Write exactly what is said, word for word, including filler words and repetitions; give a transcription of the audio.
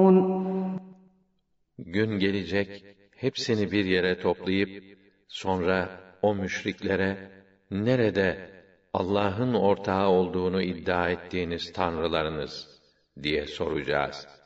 Gün gelecek, hepsini bir yere toplayıp, sonra o müşriklere, nerede Allah'ın ortağı olduğunu iddia ettiğiniz tanrılarınız diye soracağız.